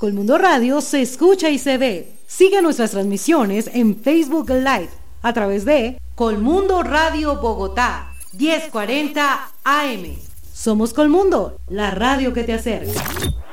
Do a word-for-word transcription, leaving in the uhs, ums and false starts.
Colmundo Radio se escucha y se ve. Sigue nuestras transmisiones en Facebook Live a través de Colmundo Radio Bogotá, diez cuarenta A M. Somos Colmundo, la radio que te acerca.